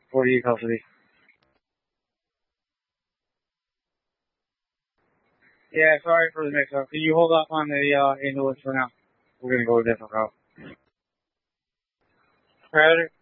48 custody. Yeah, sorry for the mix-up. Can you hold off on the ambulance for now? We're gonna go a different route. Predator.